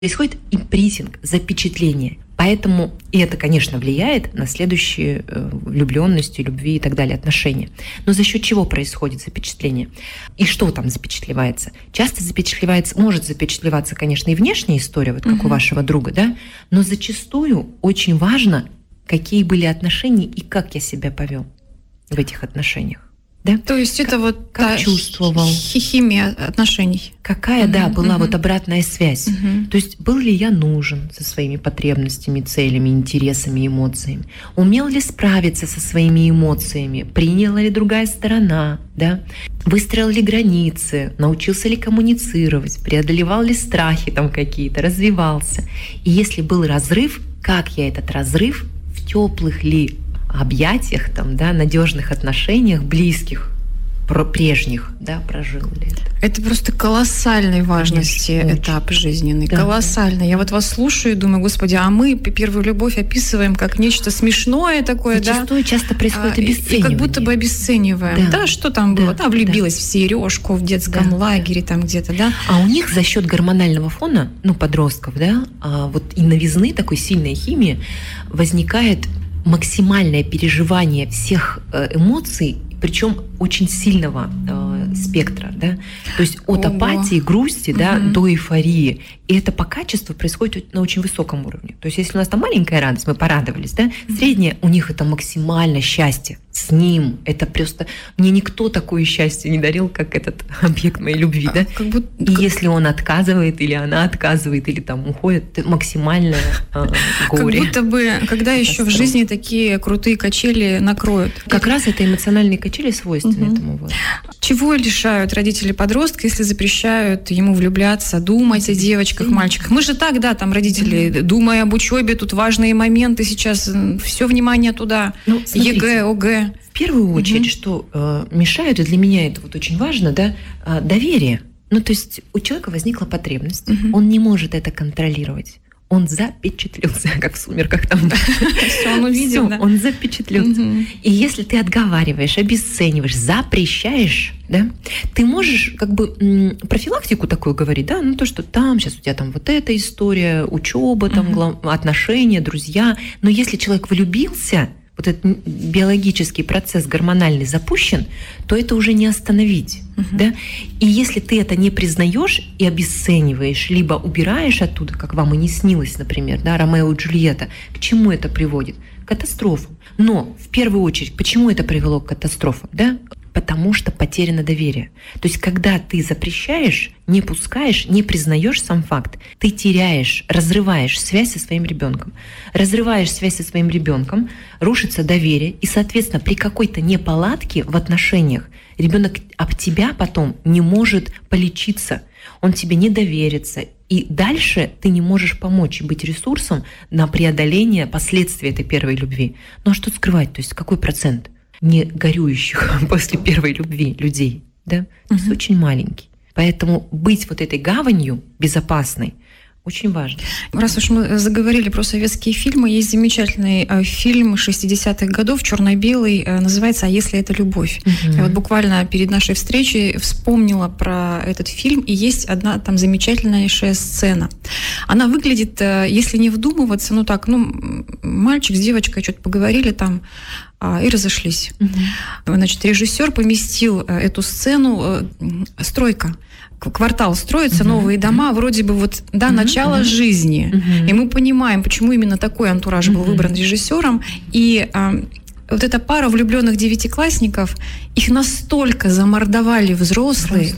происходит импринтинг, запечатление. Поэтому, и это, конечно, влияет на следующие влюбленности, любви и так далее отношения. Но за счет чего происходит запечатление? И что там запечатлевается? Часто может запечатлеваться, конечно, и внешняя история, вот как у вашего друга, да, но зачастую очень важно, какие были отношения и как я себя повел в этих отношениях. Да? То есть это вот как чувствовал, химия отношений. Какая, была вот обратная связь. То есть был ли я нужен со своими потребностями, целями, интересами, эмоциями? Умел ли справиться со своими эмоциями? Приняла ли другая сторона? Да? Выстроил ли границы? Научился ли коммуницировать? Преодолевал ли страхи там какие-то? Развивался? И если был разрыв, как я этот разрыв в теплых ли объятиях, там, да, надежных отношениях, близких, прежних, да, прожил ли это? Это просто колоссальной важности этап жизненный. Да, колоссальный. Я вот вас слушаю и думаю, господи, а мы первую любовь описываем как нечто смешное такое, зачастую часто происходит обесценивание. И как будто бы обесцениваем. Да, что там было? Влюбилась в сережку в детском лагере там где-то, да? А у них за счет гормонального фона, подростков, да, вот и новизны, такой сильной химии, возникает максимальное переживание всех эмоций, причем очень сильного спектра, да, то есть от апатии, грусти, да, до эйфории. И это по качеству происходит на очень высоком уровне. То есть если у нас там маленькая радость, мы порадовались, да, средняя у них это максимально счастье. С ним это просто... Мне никто такое счастье не дарил, как этот объект моей любви, да. И если он отказывает, или она отказывает, или там уходит, это максимальное горе. Как будто бы, когда еще в жизни такие крутые качели накроют. Как раз это эмоциональные качели свойственны этому возрасту. Чего лишают родители подростка, если запрещают ему влюбляться, думать о девочках, мальчиках? Мы же так, да, там родители, думая об учебе, тут важные моменты сейчас, все внимание туда, ЕГЭ, ОГЭ. В первую очередь, что мешает, и для меня это вот очень важно, да, доверие. То есть у человека возникла потребность, он не может это контролировать. Он запечатлелся, как в «Сумерках» там. Все, он увидел, да? Он запечатлелся. И если ты отговариваешь, обесцениваешь, запрещаешь, да, ты можешь как бы профилактику такую говорить, да, то, что там сейчас у тебя там вот эта история, учеба, там отношения, друзья. Но если человек влюбился, вот этот биологический процесс гормональный запущен, то это уже не остановить. Да? И если ты это не признаешь и обесцениваешь, либо убираешь оттуда, как вам и не снилось, например, да, Ромео и Джульетта, к чему это приводит? К катастрофам. Но в первую очередь, почему это привело к катастрофам? Да? Потому что потеряно доверие. То есть, когда ты запрещаешь, не пускаешь, не признаешь сам факт, ты теряешь, разрываешь связь со своим ребенком. Разрываешь связь со своим ребенком, рушится доверие, и, соответственно, при какой-то неполадке в отношениях ребенок об тебя потом не может полечиться, он тебе не доверится, и дальше ты не можешь помочь и быть ресурсом на преодоление последствий этой первой любви. Ну а что скрывать? То есть какой процент не горюющих после первой любви людей, да? То есть очень маленький. Поэтому быть вот этой гаванью безопасной очень важно. Раз уж мы заговорили про советские фильмы, есть замечательный фильм 60-х годов, черно-белый, называется «А если это любовь?». Я вот буквально перед нашей встречей вспомнила про этот фильм, и есть одна там замечательнейшая сцена. Она выглядит, если не вдумываться, мальчик с девочкой что-то поговорили там, и разошлись. Значит, режиссер поместил эту сцену, стройка. Квартал строится, новые дома, вроде бы начало жизни. И мы понимаем, почему именно такой антураж был выбран режиссером. И вот эта пара влюбленных девятиклассников, их настолько замордовали взрослые,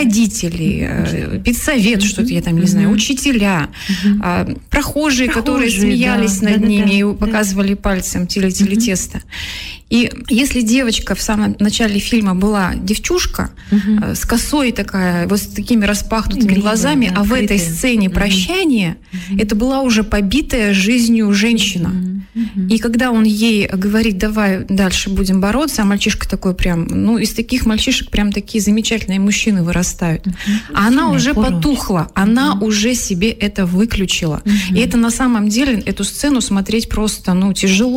родители, педсовет, что-то я там не знаю, учителя, прохожие, которые смеялись над ними и показывали пальцем тили-тили тесто. И если девочка в самом начале фильма была девчушка, с косой такая, вот с такими распахнутыми глазами, а в этой сцене прощания, это была уже побитая жизнью женщина. И когда он ей говорит, давай дальше будем бороться, а мальчишка такой прям, из таких мальчишек прям такие замечательные мужчины вырастают. А она уже потухла, она уже себе это выключила. И это на самом деле, эту сцену смотреть просто, тяжело.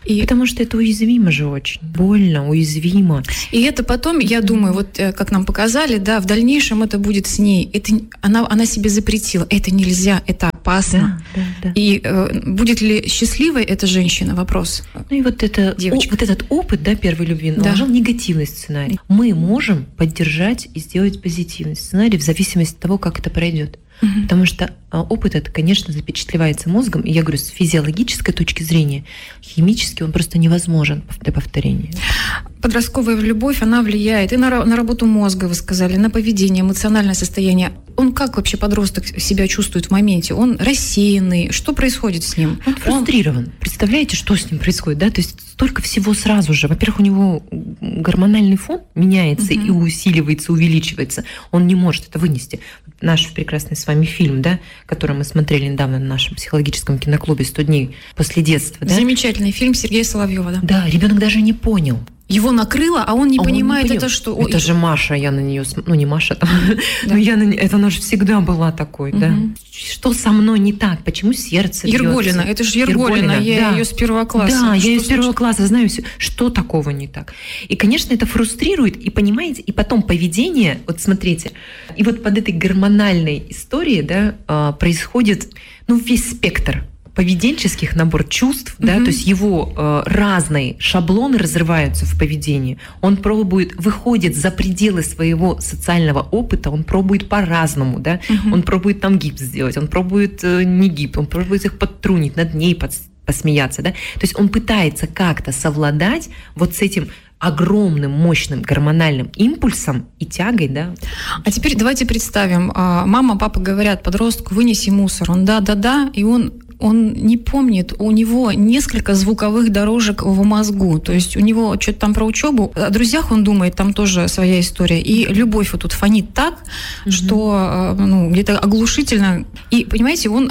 Потому что это уязвимо же очень. Больно, уязвимо. И это потом, я думаю, вот как нам показали, да, в дальнейшем это будет с ней. Это, она себе запретила. Это нельзя, это опасно. Да. И будет ли счастливой эта женщина? Вопрос. Ну и вот этот опыт, да, первой любви, наложил негативный сценарий. Мы можем поддержать и сделать позитивный сценарий в зависимости от того, как это пройдет. Потому что опыт это, конечно, запечатлевается мозгом, и я говорю, с физиологической точки зрения, химически он просто невозможен для повторения. Подростковая любовь, она влияет и на работу мозга, вы сказали, на поведение, эмоциональное состояние. Он как вообще подросток себя чувствует в моменте? Он рассеянный? Что происходит с ним? Он фрустрирован. Представляете, что с ним происходит? Да? То есть столько всего сразу же. Во-первых, у него гормональный фон меняется и усиливается, увеличивается. Он не может это вынести. Наш прекрасный с вами фильм, да, который мы смотрели недавно на нашем психологическом киноклубе «100 дней после детства». Да? Замечательный фильм Сергея Соловьева. Да, ребенок даже не понял. Его накрыло, а он не понимает, это что... Это же Маша, я на нее... Ну, не Маша, но я на нее... Это она же всегда была такой, да. Что со мной не так? Почему сердце бьется? Ерголина, это же Ерголина, я ее с первого класса. Да, я ее с первого класса знаю все. Что такого не так? И, конечно, это фрустрирует, и понимаете, и потом поведение, вот смотрите, и вот под этой гормональной историей, да, происходит, весь спектр поведенческих, набор чувств, да, то есть его разные шаблоны разрываются в поведении. Он выходит за пределы своего социального опыта, он пробует по-разному, да, он пробует там гипс сделать, он пробует не гипс, он пробует их подтрунить, над ней посмеяться, да. То есть он пытается как-то совладать вот с этим огромным, мощным гормональным импульсом и тягой, да. А теперь давайте представим, мама, папа говорят подростку: вынеси мусор, он да, и он не помнит, у него несколько звуковых дорожек в мозгу, то есть у него что-то там про учебу, о друзьях он думает, там тоже своя история, и любовь вот тут фонит так, что где-то оглушительно, и понимаете, он,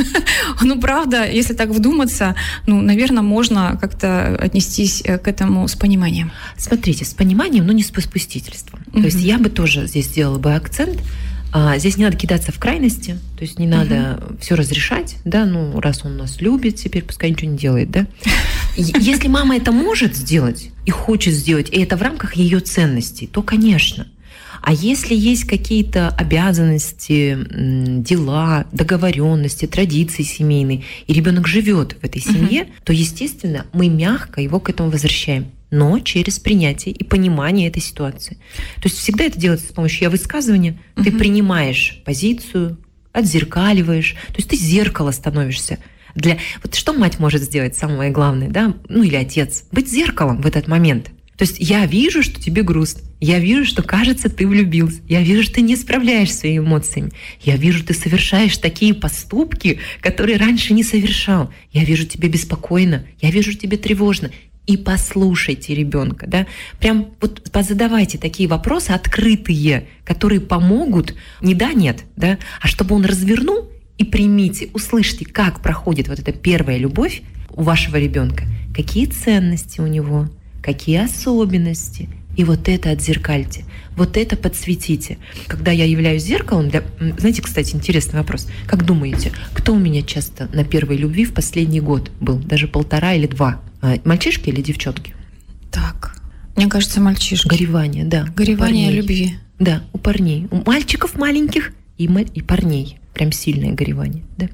правда, если так вдуматься, наверное, можно как-то отнестись к этому с пониманием. Смотрите, с пониманием, но не с попустительством. То есть я бы тоже здесь сделала бы акцент. Здесь не надо кидаться в крайности, то есть не надо все разрешать, да, раз он нас любит, теперь пускай ничего не делает, да. Если мама это может сделать и хочет сделать, и это в рамках ее ценностей, то, конечно. А если есть какие-то обязанности, дела, договоренности, традиции семейные, и ребенок живет в этой семье, то, естественно, мы мягко его к этому возвращаем, но через принятие и понимание этой ситуации. То есть всегда это делается с помощью высказывания. Ты принимаешь позицию, отзеркаливаешь, то есть ты зеркало становишься. Вот что мать может сделать, самое главное, да, или отец? Быть зеркалом в этот момент. То есть я вижу, что тебе грустно, я вижу, что, кажется, ты влюбился, я вижу, что ты не справляешься своими эмоциями, я вижу, ты совершаешь такие поступки, которые раньше не совершал, я вижу, тебе беспокойно, я вижу, тебе тревожно. И послушайте ребенка, да, прям вот позадавайте такие вопросы открытые, которые помогут, не да, нет, да, а чтобы он развернул и примите, услышьте, как проходит вот эта первая любовь у вашего ребенка, какие ценности у него, какие особенности, и вот это отзеркальте, вот это подсветите. Когда я являюсь зеркалом, знаете, кстати, интересный вопрос. Как думаете, кто у меня часто на первой любви в последний год был, даже 1,5 или 2? Мальчишки или девчонки? Так, мне кажется, мальчишки. Горевание, да. Горевание любви. Да, у парней. У мальчиков маленьких и парней. Прям сильное горевание, да.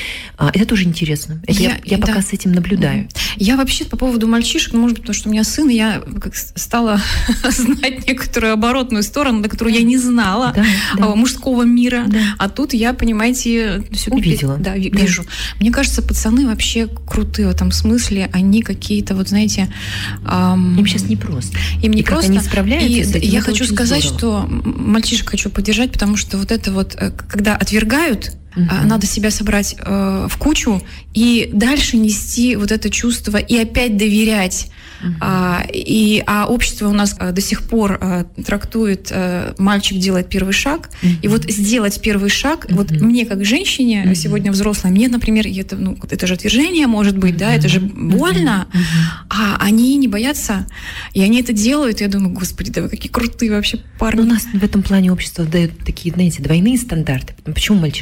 Это тоже интересно. Я пока с этим наблюдаю. Я вообще по поводу мальчишек, может быть, потому что у меня сын, я стала знать некоторую оборотную сторону, до которой я не знала, мужского мира. Да. А тут я, понимаете, увидела. Да, вижу. Мне кажется, пацаны вообще крутые в этом смысле. Они какие-то, вот знаете... Им сейчас непросто. Им непросто. Они справляются с этим. Я хочу сказать, что мальчишек хочу поддержать, потому что вот это вот, когда отвергают, надо себя собрать в кучу и дальше нести вот это чувство и опять доверять. А общество у нас до сих пор трактует: мальчик делает первый шаг. И вот сделать первый шаг, вот мне как женщине, сегодня взрослой, мне, например, это же отвержение может быть, да, это же больно, а они не боятся, и они это делают, и я думаю: господи, да вы какие крутые вообще парни. У нас в этом плане общество дает такие, знаете, двойные стандарты. Почему мальчишкам трудно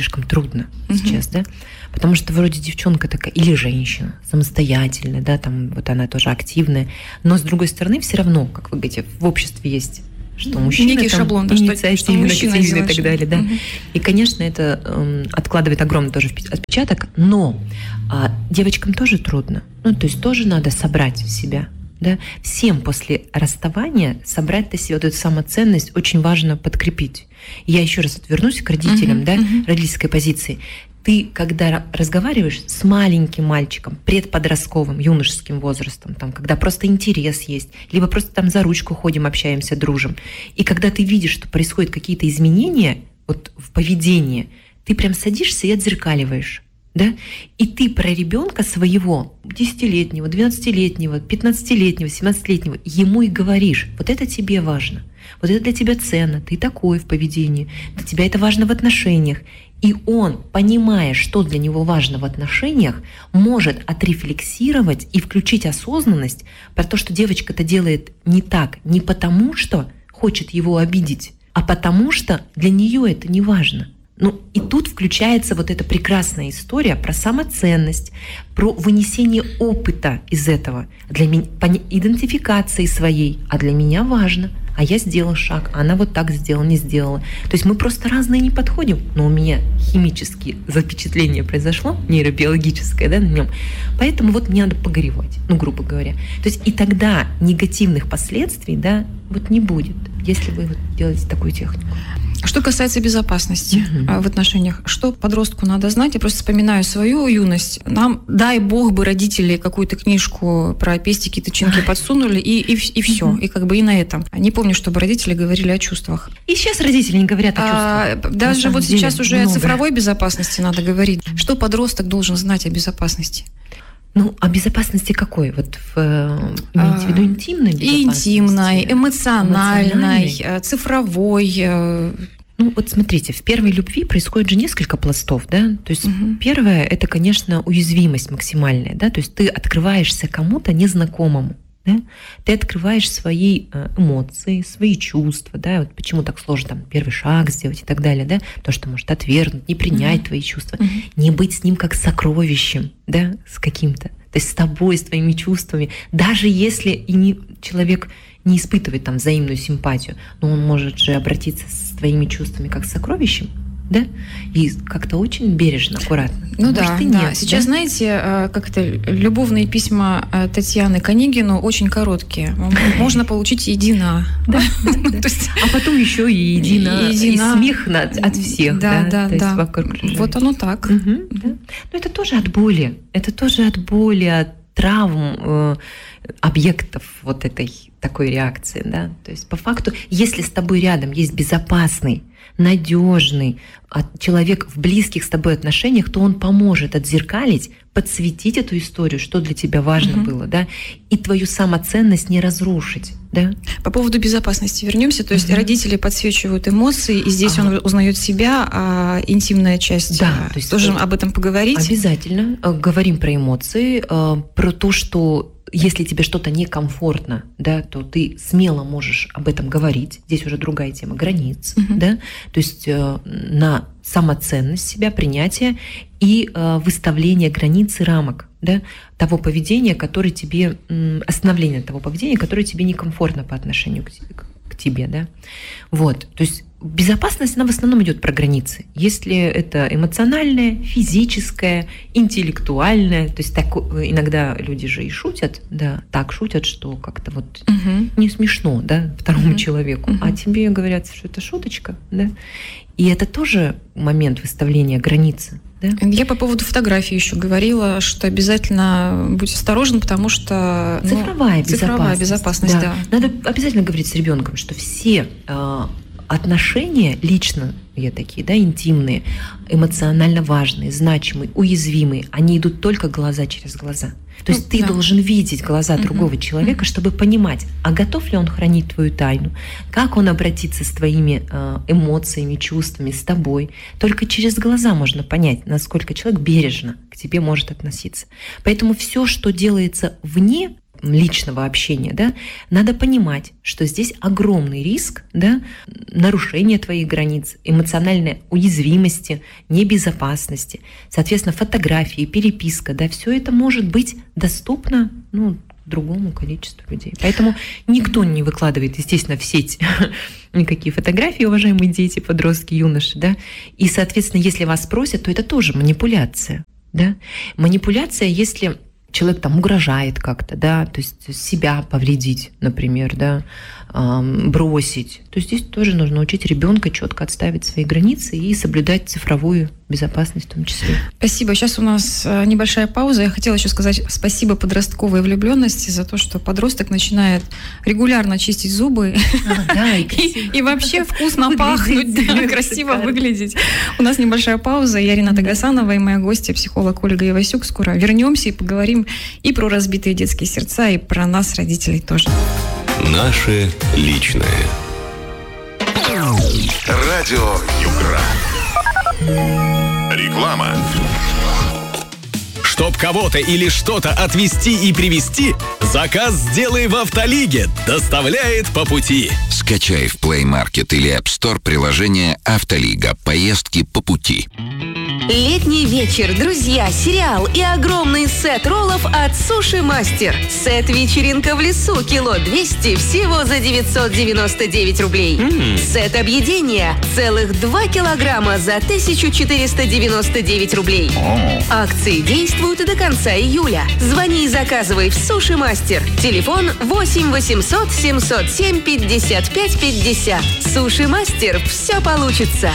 трудно сейчас, да? Потому что вроде девчонка такая, или женщина, самостоятельная, да, там вот она тоже активная, но с другой стороны все равно, как вы говорите, в обществе есть, что мужчина некий там шаблон, да, инициативный, активный и так далее, да. И, конечно, это откладывает огромный тоже отпечаток, но девочкам тоже трудно, то есть тоже надо собрать себя. Да? Всем после расставания собрать для себя вот эту самоценность очень важно подкрепить. Я еще раз вернусь к родителям, родительской позиции. Ты, когда разговариваешь с маленьким мальчиком, предподростковым, юношеским возрастом, там, когда просто интерес есть, либо просто там за ручку ходим, общаемся, дружим, и когда ты видишь, что происходят какие-то изменения вот, в поведении, ты прям садишься и отзеркаливаешь. Да? И ты про ребенка своего, 10-летнего, 12-летнего, 15-летнего, 17-летнего, ему и говоришь, вот это тебе важно, вот это для тебя ценно, ты такой в поведении, для тебя это важно в отношениях. И он, понимая, что для него важно в отношениях, может отрефлексировать и включить осознанность про то, что девочка это делает не так, не потому, что хочет его обидеть, а потому что для нее это не важно. И тут включается вот эта прекрасная история про самоценность, про вынесение опыта из этого, для меня, идентификации своей, а для меня важно, а я сделала шаг, а она вот так сделала, не сделала. То есть мы просто разные не подходим, но у меня химические запечатление произошло, нейробиологическое, да, на нем, поэтому вот мне надо погоревать, грубо говоря. То есть и тогда негативных последствий, да, вот не будет, если вы вот делаете такую технику. Что касается безопасности в отношениях, что подростку надо знать? Я просто вспоминаю свою юность. Нам, дай бог бы, родители какую-то книжку про пестики, тычинки подсунули, и все. И как бы и на этом. Не помню, чтобы родители говорили о чувствах. И сейчас родители не говорят о чувствах. Даже вот сейчас уже о цифровой безопасности надо говорить. Что подросток должен знать о безопасности? О безопасности какой? Вот имеете в виду интимной безопасности? Интимной, эмоциональной, цифровой. Вот смотрите, в первой любви происходит же несколько пластов, да? То есть первое – это, конечно, уязвимость максимальная, да? То есть ты открываешься кому-то незнакомому, да? Ты открываешь свои эмоции, свои чувства, да? Вот почему так сложно там первый шаг сделать и так далее, да? То, что может отвергнуть, не принять твои чувства, не быть с ним как с сокровищем, да? С каким-то, то есть с тобой, с твоими чувствами, даже если человек не испытывает там взаимную симпатию, но он может же обратиться с твоими чувствами как с сокровищем, да, и как-то очень бережно, аккуратно. Да. Сейчас, знаете, как-то любовные письма Татьяны к Онегину очень короткие. Можно получить едина. А потом еще и едина, и смех от всех. Да. Вот оно так. Но это тоже от боли. Это тоже от боли, от травм объектов вот этой такой реакции, да. То есть по факту, если с тобой рядом есть безопасный, надежный человек в близких с тобой отношениях, то он поможет отзеркалить, подсветить эту историю, что для тебя важно было, да, и твою самоценность не разрушить, да. По поводу безопасности вернемся. То есть родители подсвечивают эмоции, и здесь он узнает себя, а интимная часть. Да, то есть тоже об этом поговорить. Обязательно говорим про эмоции, про то, что если тебе что-то некомфортно, да, то ты смело можешь об этом говорить. Здесь уже другая тема границ, да, то есть на самоценность себя, принятие и выставление границ и рамок, да, того поведения, которое тебе, остановление того поведения, которое тебе некомфортно по отношению к тебе, да. Вот, то есть безопасность, она в основном идет про границы. Если это эмоциональное, физическое, интеллектуальное, то есть так, иногда люди же и шутят, да, так шутят, что как-то вот не смешно, да, второму человеку, а тебе говорят, что это шуточка, да. И это тоже момент выставления границы. Да? Я по поводу фотографии еще говорила, что обязательно будь осторожен, потому что цифровая безопасность. Да. Надо обязательно говорить с ребенком, что все отношения лично такие, да, интимные, эмоционально важные, значимые, уязвимые, они идут только глаза через глаза. То есть ты должен видеть глаза другого человека, чтобы понимать, а готов ли он хранить твою тайну, как он обратится с твоими эмоциями, чувствами, с тобой. Только через глаза можно понять, насколько человек бережно к тебе может относиться. Поэтому все, что делается вне личного общения, да, надо понимать, что здесь огромный риск, да, нарушения твоих границ, эмоциональной уязвимости, небезопасности. Соответственно, фотографии, переписка, да, все это может быть доступно, другому количеству людей. Поэтому никто не выкладывает, естественно, в сеть никакие фотографии, уважаемые дети, подростки, юноши, да. И, соответственно, если вас спросят, то это тоже манипуляция, да. Манипуляция, если человек там угрожает как-то, да, то есть себя повредить, например, да, бросить. То есть здесь тоже нужно учить ребенка четко отставить свои границы и соблюдать цифровую безопасность в том числе. Спасибо. Сейчас у нас небольшая пауза. Я хотела еще сказать спасибо подростковой влюбленности за то, что подросток начинает регулярно чистить зубы и вообще вкусно пахнуть, красиво выглядеть. У нас небольшая пауза. Я Рената Гасанова и моя гостья, психолог Ольга Ивасюк. Скоро вернемся и поговорим и про разбитые детские сердца, и про нас, родителей, тоже. Наше личное. Радио Югра. Реклама. Чтоб кого-то или что-то отвезти и привезти, заказ сделай в Автолиге. Доставляет по пути. Скачай в Play Market или App Store приложение «Автолига». Поездки по пути. Летний вечер, друзья, сериал и огромный сет роллов от Суши Мастер. Сет «Вечеринка в лесу» кило 200 всего за 999 рублей. Сет объедения целых 2 килограмма за 1499 рублей. Акции действуют до конца июля. Звони и заказывай в Суши Мастер. Телефон 8 800 707 55 50. Суши Мастер. Все получится.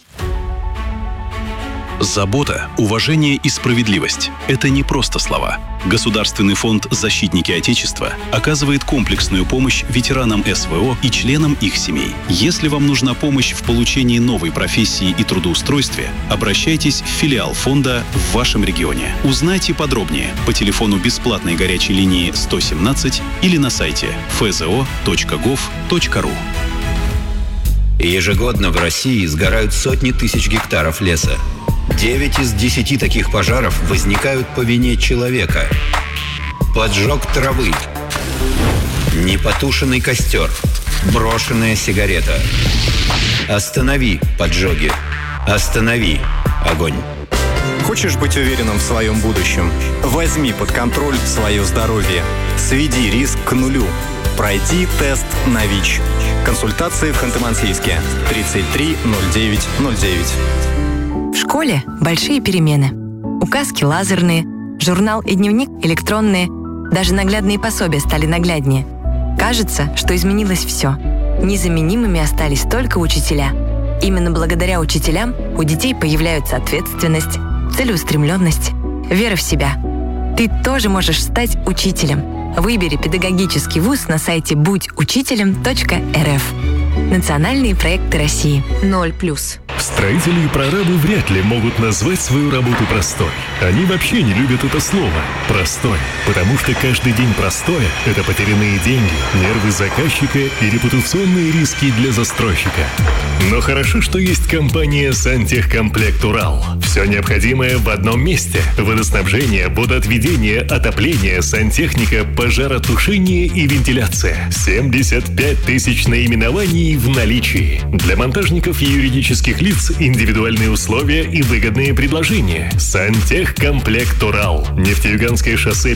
Забота, уважение и справедливость – это не просто слова. Государственный фонд «Защитники Отечества» оказывает комплексную помощь ветеранам СВО и членам их семей. Если вам нужна помощь в получении новой профессии и трудоустройстве, обращайтесь в филиал фонда в вашем регионе. Узнайте подробнее по телефону бесплатной горячей линии 117 или на сайте fzo.gov.ru. Ежегодно в России сгорают сотни тысяч гектаров леса. 9 из 10 таких пожаров возникают по вине человека. Поджог травы, непотушенный костер, брошенная сигарета. Останови поджоги. Останови огонь. Хочешь быть уверенным в своем будущем? Возьми под контроль свое здоровье. Сведи риск к нулю. Пройди тест на ВИЧ. Консультации в Ханты-Мансийске. 33 09 09. В школе большие перемены. Указки лазерные, журнал и дневник электронные, даже наглядные пособия стали нагляднее. Кажется, что изменилось все. Незаменимыми остались только учителя. Именно благодаря учителям у детей появляются ответственность, целеустремленность, вера в себя. Ты тоже можешь стать учителем. Выбери педагогический вуз на сайте будьучителем.рф. Национальные проекты России. 0+. Строители и прорабы вряд ли могут назвать свою работу простой. Они вообще не любят это слово «простой», потому что каждый день простое – это потерянные деньги, нервы заказчика и репутационные риски для застройщика. Но хорошо, что есть компания «Сантехкомплект Урал». Все необходимое в одном месте – водоснабжение, водоотведение, отопление, сантехника, пожаротушение и вентиляция. 75 тысяч наименований в наличии. Для монтажников и юридических лиц индивидуальные условия и выгодные предложения. Сантехкомплект Урал. Нефтеюганское шоссе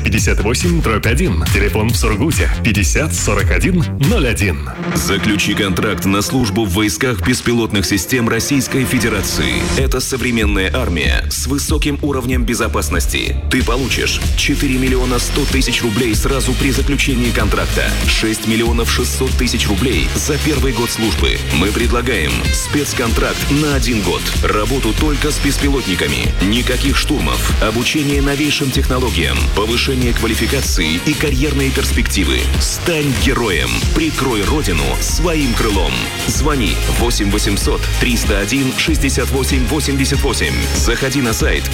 58/1. Телефон в Сургуте 50 41 01. Заключи контракт на службу в войсках беспилотных систем Российской Федерации. Это современная армия с высоким уровнем безопасности. Ты получишь 4 миллиона 100 тысяч рублей сразу при заключении контракта. 6 миллионов 600 тысяч рублей за первый год службы. Мы предлагаем спецконтракт на 1 год. Работу только с беспилотниками. Никаких штурмов. Обучение новейшим технологиям. Повышение квалификации и карьерные перспективы. Стань героем. Прикрой родину своим крылом. Звони 8 800 301 68 88. Заходи на сайт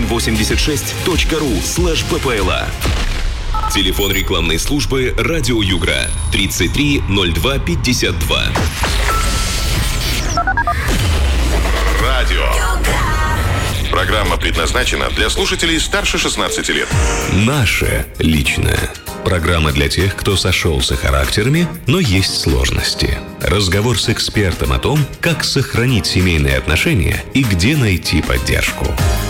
voin86.ru/ppla. Телефон рекламной службы «Радио Югра» 33 02 52. Радио Программа предназначена для слушателей старше 16 лет. Наше личное. Программа для тех, кто сошелся характерами, но есть сложности. Разговор с экспертом о том, как сохранить семейные отношения и где найти поддержку.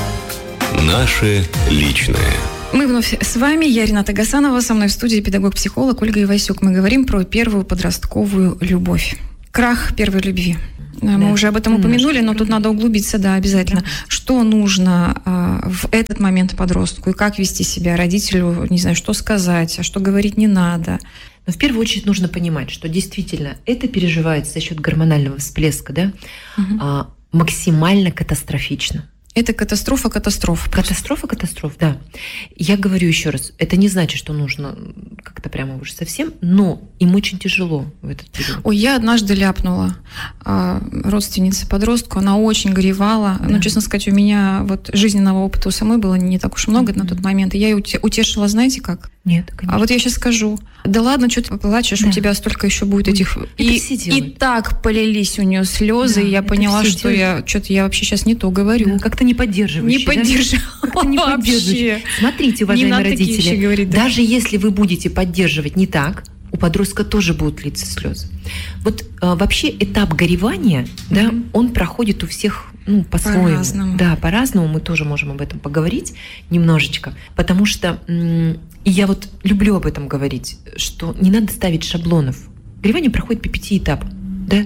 Наше личное. Мы вновь с вами. Я Рената Гасанова. Со мной в студии педагог-психолог Ольга Ивасюк. Мы говорим про первую подростковую любовь. Крах первой любви. Мы уже об этом упомянули, но тут надо углубиться, да, обязательно. Что нужно в этот момент подростку и как вести себя родителю, не знаю, что сказать, а что говорить не надо. Но в первую очередь нужно понимать, что действительно это переживается за счет гормонального всплеска, да, максимально катастрофично. Это катастрофа катастроф. Катастрофа, да. Я говорю еще раз, это не значит, что нужно как-то прямо уже совсем, но им очень тяжело в этот период. Ой, я однажды ляпнула родственнице подростку, она очень горевала. Да. Но, честно сказать, у меня вот жизненного опыта у самой было не так уж много на тот момент. И я ее утешила, знаете как? Нет, конечно. А вот я сейчас скажу. Да ладно, что ты плачешь, у тебя столько еще будет этих... И так полились у нее слезы, и я поняла, что я вообще сейчас не то говорю. Да, как-то не поддерживающий. Не поддерживала вообще. Смотрите, уважаемые родители, даже если вы будете поддерживать не так, у подростка тоже будут литься слезы. Вот вообще этап горевания, да, он проходит у всех по-своему. По-разному. Да, по-разному. Мы тоже можем об этом поговорить немножечко, потому что и я вот люблю об этом говорить, что не надо ставить шаблонов. Горевание проходит по 5 этапам. Да?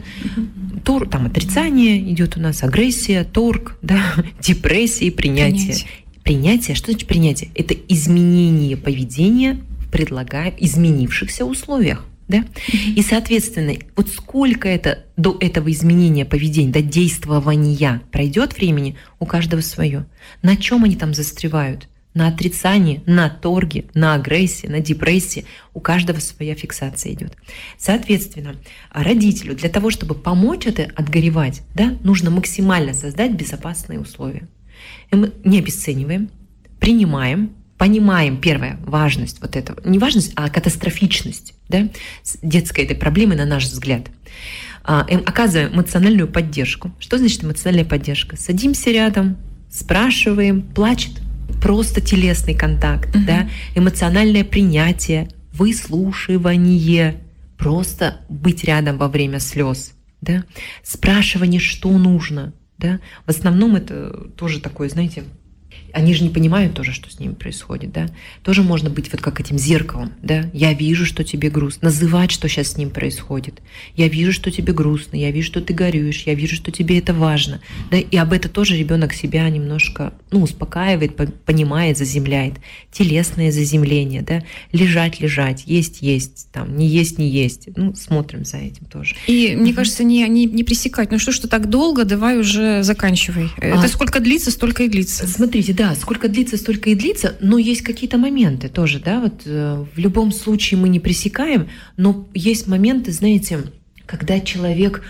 Там отрицание идет у нас, агрессия, торг, да? Депрессия и принятие. Принятие. Что значит принятие? Это изменение поведения в изменившихся условиях. Да? И, соответственно, вот сколько это до этого изменения поведения, до действования пройдет времени, у каждого свое. На чем они там застревают? На отрицании, на торге, на агрессии, на депрессии. У каждого своя фиксация идет. Соответственно, родителю для того, чтобы помочь это отгоревать, да, нужно максимально создать безопасные условия. И мы не обесцениваем, принимаем, понимаем, первое, важность вот этого. Не важность, а катастрофичность, да, детской этой проблемы, на наш взгляд. Оказываем эмоциональную поддержку. Что значит эмоциональная поддержка? Садимся рядом, спрашиваем, плачет. Просто телесный контакт, да, эмоциональное принятие, выслушивание, просто быть рядом во время слез, да, спрашивание, что нужно, да. В основном это тоже такое, знаете, они же не понимают тоже, что с ними происходит, да. Тоже можно быть вот как этим зеркалом, да. Я вижу, что тебе грустно, называть, что сейчас с ним происходит. Я вижу, что тебе грустно, я вижу, что ты горюешь, я вижу, что тебе это важно, да. И об этом тоже ребенок себя немножко, успокаивает, понимает, заземляет. Телесное заземление, да. Лежать, есть, там, не есть. Смотрим за этим тоже. И мне кажется, не пресекать. Что так долго, давай уже заканчивай. Это сколько длится, столько и длится. Смотрите, да, сколько длится, столько и длится, но есть какие-то моменты тоже, да, вот в любом случае мы не пресекаем, но есть моменты, знаете, когда человек,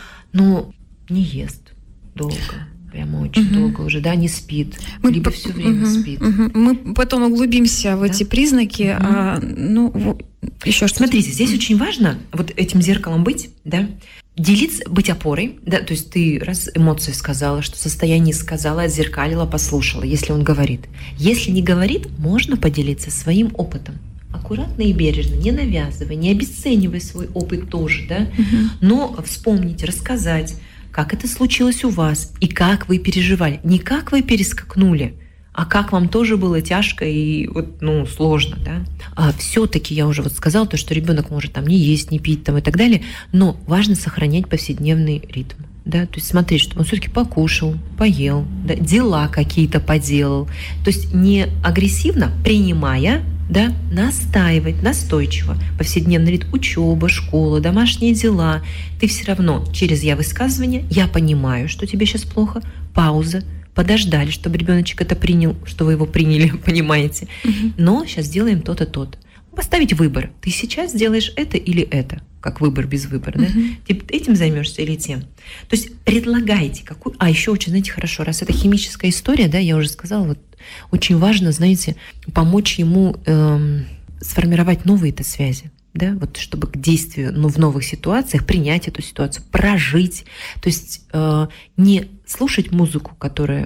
не ест долго, прямо очень долго уже, да, не спит, либо все время спит. Мы потом углубимся в эти признаки, еще что-то. Смотрите, здесь очень важно вот этим зеркалом быть, да, делиться, быть опорой, да, то есть ты раз эмоции сказала, что состояние сказала, отзеркалила, послушала, если он говорит. Если не говорит, можно поделиться своим опытом. Аккуратно и бережно, не навязывая, не обесценивая свой опыт тоже, да, но вспомнить, рассказать, как это случилось у вас и как вы переживали. Не как вы перескакнули, а как вам тоже было тяжко и сложно, да? Все-таки я уже сказала, то, что ребенок может там не есть, не пить там и так далее, но важно сохранять повседневный ритм, да, то есть смотреть, чтобы он все-таки покушал, поел, да, дела какие-то поделал, то есть не агрессивно принимая, да, настаивать настойчиво, повседневный ритм, учеба, школа, домашние дела, ты все равно через я-высказывание, я понимаю, что тебе сейчас плохо, пауза, подождали, чтобы ребеночек это принял, что вы его приняли, понимаете. Но сейчас делаем то-то, то-то. Поставить выбор. Ты сейчас сделаешь это или это, как выбор без выбора. Да? Ты этим займешься или тем. То есть предлагайте какую. Еще очень, знаете, хорошо, раз это химическая история, да, я уже сказала, вот очень важно, знаете, помочь ему сформировать новые-то связи. Да, вот чтобы к действию, в новых ситуациях принять эту ситуацию, прожить, то есть не слушать музыку, которая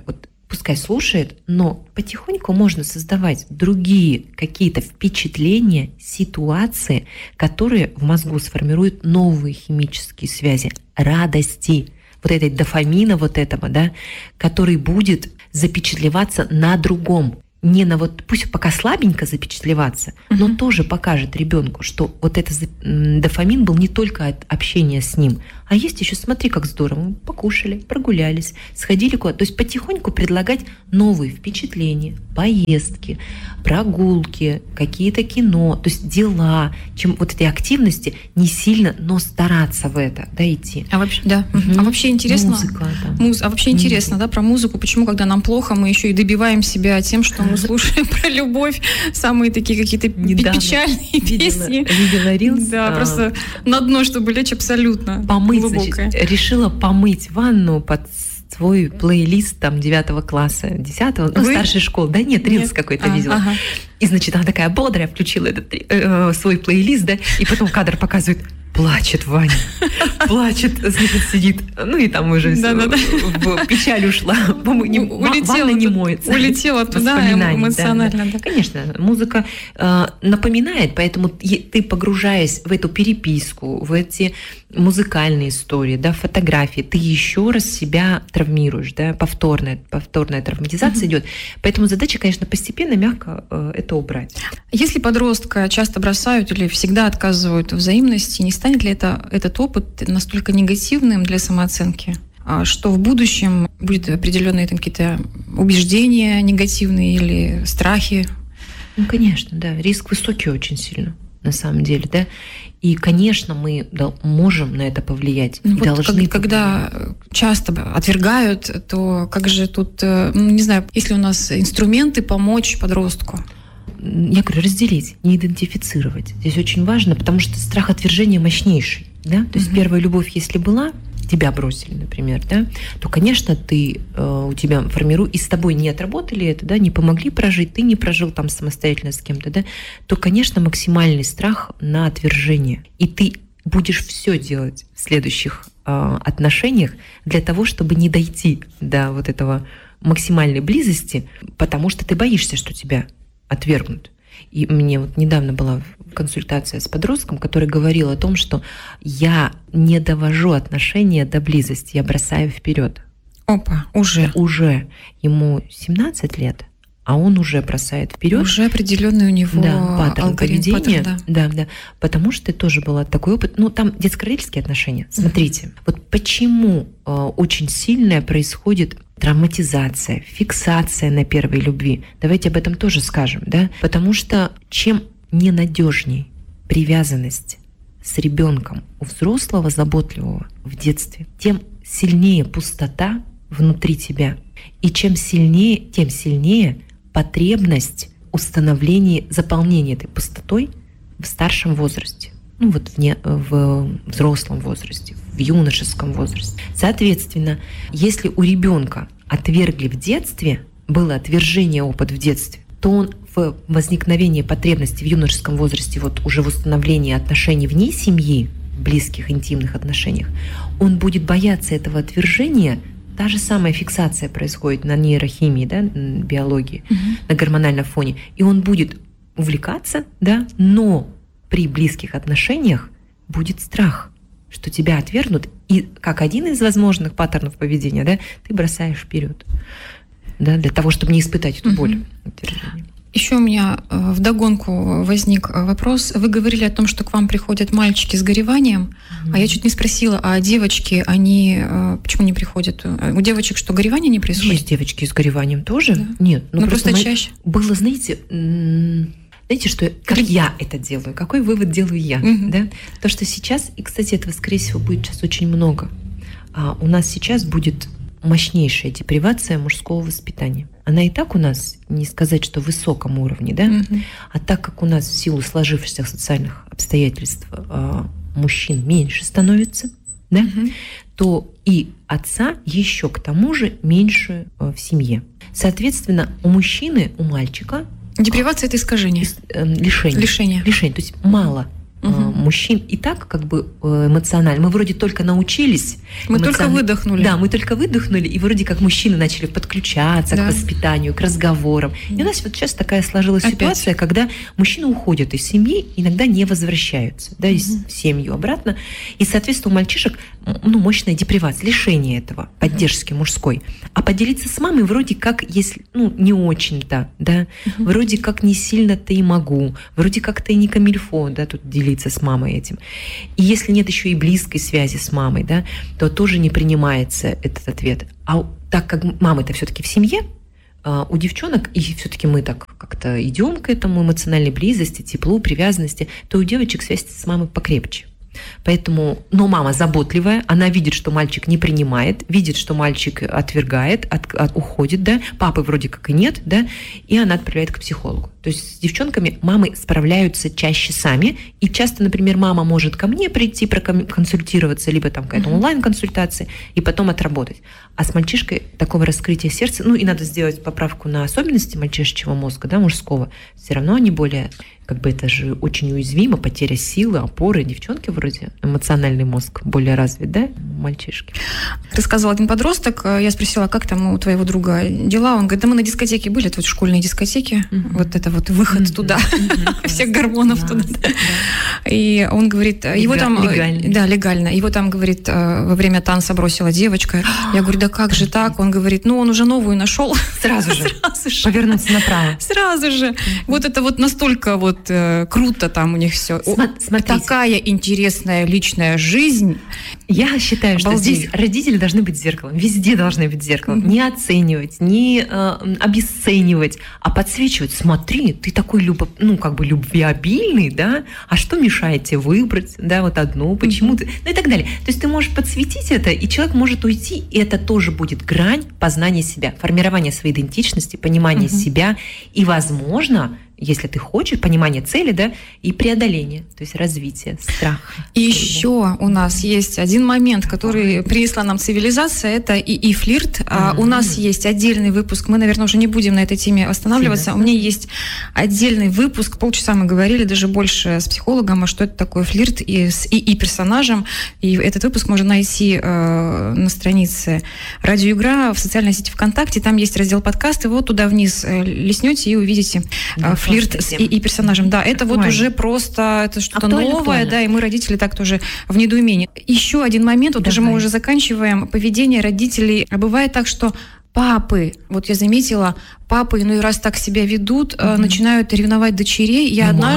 пускай слушает, но потихоньку можно создавать другие какие-то впечатления, ситуации, которые в мозгу сформируют новые химические связи, радости, вот этой дофамина вот этого, да, который будет запечатлеваться на другом. Не на вот, пусть пока слабенько запечатлеваться, но тоже покажет ребенку, что вот этот дофамин был не только от общения с ним, а есть еще, смотри, как здорово, мы покушали, прогулялись, сходили куда-то. То есть потихоньку предлагать новые впечатления, поездки, прогулки, какие-то кино, то есть дела, чем вот этой активности не сильно, но стараться в это, да, идти. А вообще, да. А вообще интересно, музыка, а вообще интересно, да, про музыку, почему, когда нам плохо, мы еще и добиваем себя тем, что мы слушаем про любовь, самые такие какие-то печальные песни. Видела рилс. Да, просто на дно, чтобы лечь абсолютно глубокое. Значит, решила помыть ванну под свой плейлист там 9 класса, 10, ну, старшей школы. Да нет, рилс какой-то видела. Ага. И, значит, она такая бодрая, включила этот свой плейлист, да, и потом кадр показывает, плачет Ваня, плачет, значит, сидит, ну и там уже в печаль ушла, ванна не моется. Улетела туда эмоционально. Да. Конечно, музыка напоминает, поэтому ты, погружаясь в эту переписку, в эти музыкальные истории, да, фотографии, ты еще раз себя травмируешь, да, повторная травматизация идет. Поэтому задача, конечно, постепенно, мягко это убрать. Если подростка часто бросают или всегда отказывают в взаимности, не станет ли этот опыт настолько негативным для самооценки, что в будущем будет определенные там какие-то убеждения негативные или страхи? Ну, конечно, да. Риск высокий очень сильно, на самом деле, да. И, конечно, мы можем на это повлиять. Ну, вот когда часто отвергают, то как же тут, не знаю, есть ли у нас инструменты помочь подростку? Я говорю, разделить, не идентифицировать. Здесь очень важно, потому что страх отвержения мощнейший. Да? То есть первая любовь, если была, тебя бросили, например, да, то, конечно, у тебя формирует, и с тобой не отработали это, да, не помогли прожить, ты не прожил там самостоятельно с кем-то, да, то, конечно, максимальный страх на отвержение. И ты будешь все делать в следующих отношениях для того, чтобы не дойти до вот этого максимальной близости, потому что ты боишься, что тебя отвергнут. И мне вот недавно была консультация с подростком, который говорил о том, что я не довожу отношения до близости, я бросаю вперед. Опа, уже. Ему 17 лет, а он уже бросает вперед. Уже определенный у него паттерн поведения. Паттерн, да. Потому что тоже был такой опыт. Ну, там детско-родительские отношения. Смотрите, вот почему очень сильная происходит травматизация, фиксация на первой любви. Давайте об этом тоже скажем, да? Потому что чем ненадежней привязанность с ребенком у взрослого, заботливого в детстве, тем сильнее пустота внутри тебя. И тем сильнее потребность установления, заполнения этой пустотой в старшем возрасте. Ну вот в взрослом возрасте, в юношеском возрасте. Соответственно, если у ребенка отвергли в детстве, было отвержение опыт в детстве, то он в возникновении потребности в юношеском возрасте, вот уже в установлении отношений вне семьи, близких, интимных отношениях, он будет бояться этого отвержения. Та же самая фиксация происходит на нейрохимии, да, биологии, на гормональном фоне. И он будет увлекаться, да, но при близких отношениях будет страх, что тебя отвергнут, и как один из возможных паттернов поведения, да, ты бросаешь вперед, да, для того, чтобы не испытать эту боль отвержения. Еще у меня вдогонку возник вопрос. Вы говорили о том, что к вам приходят мальчики с гореванием, а я чуть не спросила, а девочки, они почему не приходят? У девочек что, горевание не происходит? Есть девочки с гореванием тоже? Да. Нет. Ну, просто чаще. Было, знаете, что, как я это делаю, какой вывод делаю я, да? То, что сейчас, и, кстати, этого, скорее всего, будет сейчас очень много. У нас сейчас будет мощнейшая депривация мужского воспитания. Она и так у нас, не сказать, что в высоком уровне, да? А так как у нас в силу сложившихся социальных обстоятельств мужчин меньше становится, да? То и отца еще к тому же меньше в семье. Соответственно, у мужчины, у мальчика... Депривация – это искажение. Лишение. То есть мало мужчин и так как бы эмоционально. Мы вроде только научились. Мы только выдохнули. Да, мы только выдохнули, и вроде как мужчины начали подключаться к воспитанию, к разговорам. И у нас вот сейчас такая сложилась ситуация, когда мужчины уходят из семьи, иногда не возвращаются, да, в семью обратно. И, соответственно, у мальчишек мощная депривация, лишение этого, поддержки мужской. А поделиться с мамой вроде как, если, не очень-то, да, вроде как не сильно-то и могу, вроде как-то и не камильфо, да, тут делиться с мамой этим. И если нет еще и близкой связи с мамой, да, то тоже не принимается этот ответ. А так как мама-то все-таки в семье, у девчонок, и все-таки мы так как-то идем к этому эмоциональной близости, теплу, привязанности, то у девочек связь с мамой покрепче. Поэтому, но мама заботливая, она видит, что мальчик не принимает, видит, что мальчик отвергает, уходит, да, папы вроде как и нет, да, и она отправляет к психологу. То есть с девчонками мамы справляются чаще сами, и часто, например, мама может ко мне прийти проконсультироваться, либо там какая-то онлайн-консультация, и потом отработать. А с мальчишкой такого раскрытия сердца, и надо сделать поправку на особенности мальчишечьего мозга, да, мужского, все равно они более, это же очень уязвимо, потеря силы, опоры. Девчонки вроде эмоциональный мозг более развит, да, мальчишки. Ты сказал, один подросток, я спросила, как там у твоего друга дела, он говорит, да мы на дискотеке были, это вот школьные дискотеки, вот это вот выход туда, всех гормонов туда. И он говорит, его там... Легально. Да, легально. Его там, говорит, во время танца бросила девочка. Я говорю, да как же так? Он говорит, он уже новую нашел. Сразу же. Повернуться направо. Сразу же. Вот это вот настолько круто там у них все. Смотрите. Такая интересная личная жизнь. Я считаю, что здесь родители должны быть зеркалом. Везде должны быть зеркалом. Не оценивать, не обесценивать, а подсвечивать. Смотри, ты такой любвеобильный, да? А что мешает тебе выбрать, да, вот одну, почему ты... и так далее. То есть ты можешь подсветить это, и человек может уйти, и это тоже будет грань познания себя, формирования своей идентичности, понимания себя, и, возможно, если ты хочешь, понимание цели, да, и преодоление, то есть развитие, страх. И еще у нас есть один момент, который принесла нам цивилизация, это и флирт. У нас есть отдельный выпуск, мы, наверное, уже не будем на этой теме останавливаться. У меня есть отдельный выпуск, полчаса мы говорили, даже больше с психологом, а что это такое флирт и персонажем. И этот выпуск можно найти на странице «Радиоигра» в социальной сети ВКонтакте. Там есть раздел подкасты, вот туда вниз листнете и увидите флирт и персонажем. Да, это вот уже просто это что-то новое, да, и мы, родители, так тоже в недоумении. Еще один момент, вот даже мы уже заканчиваем, поведение родителей. Бывает так, что папы, вот я заметила, папы иной раз так себя ведут, начинают ревновать дочерей.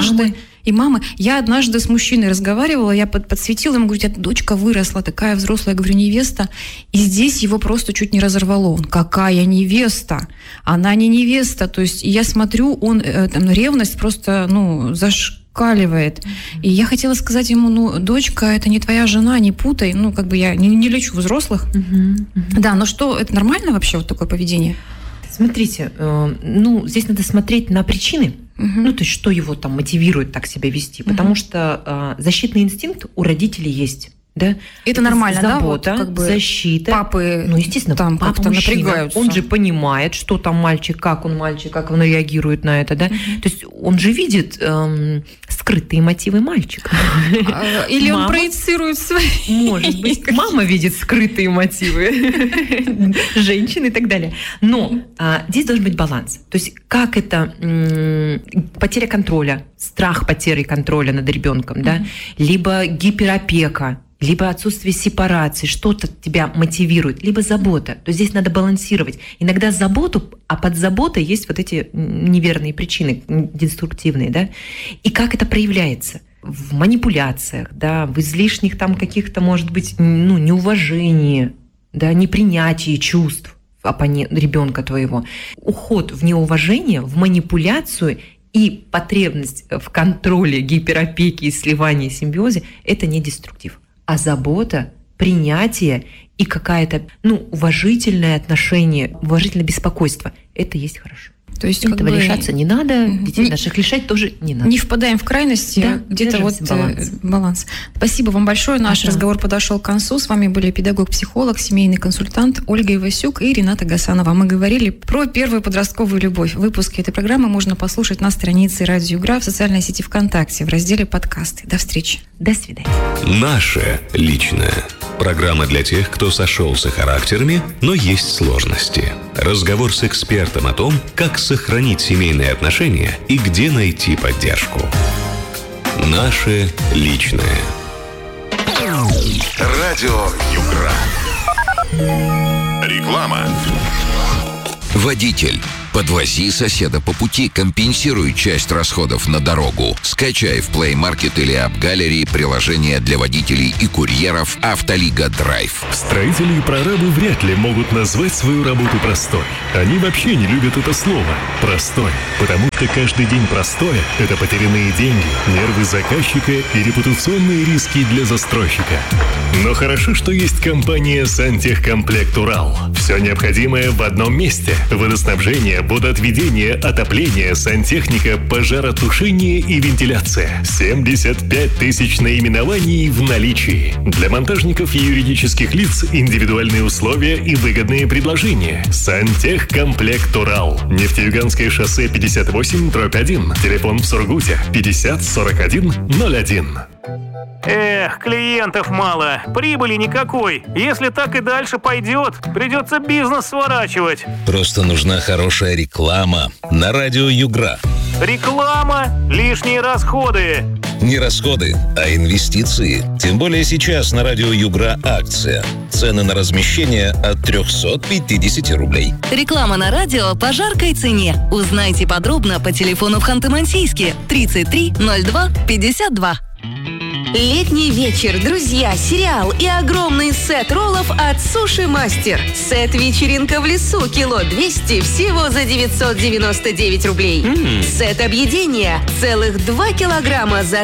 Я однажды с мужчиной разговаривала, я подсветила ему, говорю, дочка выросла, такая взрослая, я говорю, невеста. И здесь его просто чуть не разорвало. Он, какая невеста? Она не невеста. То есть я смотрю, он ревность просто, зашкаливает. И я хотела сказать ему, дочка, это не твоя жена, не путай. Я не лечу взрослых. Да, но что, это нормально вообще, вот такое поведение? Смотрите, здесь надо смотреть на причины. То есть, что его там мотивирует так себя вести. Потому что защитный инстинкт у родителей есть. Да? Это нормально, забота, да? Вот, защита. Папы естественно, там как-то напрягаются. Он же понимает, что там мальчик, как он реагирует на это, да? То есть он же видит скрытые мотивы мальчика. Или он проецирует свои. Может быть, мама видит скрытые мотивы женщин и так далее. Но здесь должен быть баланс. То есть как это потеря контроля, страх потери контроля над ребенком, да? Либо гиперопека, либо отсутствие сепарации, что-то тебя мотивирует, либо забота. То есть здесь надо балансировать. Иногда заботу, а под заботой есть вот эти неверные причины, деструктивные, да? И как это проявляется? В манипуляциях, да, в излишних там каких-то, может быть, неуважении, да, непринятии чувств ребенка твоего. Уход в неуважение, в манипуляцию и потребность в контроле, гиперопеке и сливании, симбиозе – это не деструктив. А забота, принятие и какое-то уважительное отношение, уважительное беспокойство – это есть хорошо. То есть этого лишаться не надо, детей наших лишать тоже не надо. Не впадаем в крайности, да, где-то вот баланс. Спасибо вам большое. Наш разговор подошел к концу. С вами были педагог-психолог, семейный консультант Ольга Ивасюк и Рената Гасанова. Мы говорили про первую подростковую любовь. Выпуски этой программы можно послушать на странице Радио Югра в социальной сети ВКонтакте в разделе «Подкасты». До встречи. До свидания. Наше личное. Программа для тех, кто сошелся характерами, но есть сложности. Разговор с экспертом о том, как сохранить семейные отношения и где найти поддержку. Наше личное. Радио Югра. Реклама. Водитель. Подвози соседа по пути, компенсируй часть расходов на дорогу. Скачай в Play Market или App Gallery приложение для водителей и курьеров «Автолига Драйв». Строители и прорабы вряд ли могут назвать свою работу простой. Они вообще не любят это слово «простой», потому что каждый день простое – это потерянные деньги, нервы заказчика и репутационные риски для застройщика. Но хорошо, что есть компания «Сантехкомплект Урал». Все необходимое в одном месте – водоснабжение, водоотведение, отопление, сантехника, пожаротушение и вентиляция. 75 тысяч наименований в наличии. Для монтажников и юридических лиц индивидуальные условия и выгодные предложения. Сантехкомплект Урал. Нефтеюганское шоссе 58/1. Телефон в Сургуте 50 41 01. Эх, клиентов мало, прибыли никакой. Если так и дальше пойдет, придется бизнес сворачивать. Просто нужна хорошая реклама на радио Югра. Реклама? Лишние расходы. Не расходы, а инвестиции. Тем более сейчас на радио Югра акция. Цены на размещение от 350 рублей. Реклама на радио по жаркой цене. Узнайте подробно по телефону в Ханты-Мансийске 33 02 52. Летний вечер, друзья, сериал и огромный сет роллов от Суши Мастер. Сет «Вечеринка в лесу» кило 200 всего за 999 рублей. Сет объедения целых 2 килограмма за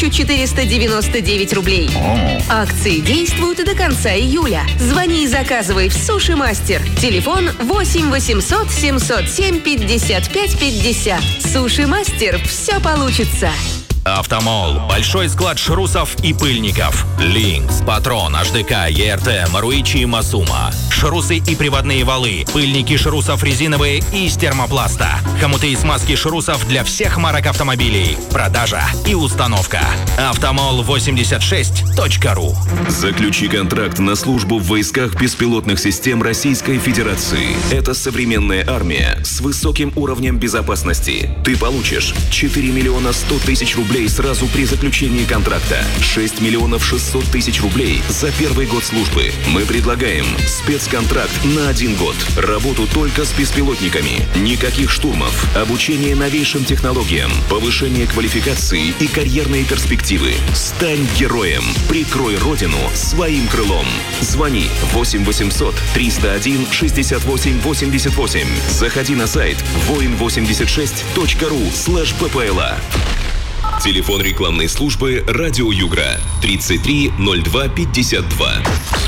1499 рублей. Акции действуют до конца июля. Звони и заказывай в Суши Мастер. Телефон 8 800 707 55 50. Суши Мастер. Все получится. Автомол. Большой склад шрусов и пыльников. Линкс, Патрон, HDK, ЕРТ, Маруичи и Масума. Шрусы и приводные валы. Пыльники шрусов резиновые и из термопласта. Хомуты и смазки шрусов для всех марок автомобилей. Продажа и установка. Автомол86.ру. Заключи контракт на службу в войсках беспилотных систем Российской Федерации. Это современная армия с высоким уровнем безопасности. Ты получишь 4 миллиона 100 тысяч рублей сразу при заключении контракта. 6 миллионов 600 тысяч рублей за первый год службы. Мы предлагаем спецконтракт на 1 год. Работу только с беспилотниками. Никаких штурмов. Обучение новейшим технологиям. Повышение квалификации и карьерные перспективы. Стань героем. Прикрой родину своим крылом. Звони 8 800 301 68 88. Заходи на сайт voin86.ru/ppla. Телефон рекламной службы «Радио Югра» 33 02 52.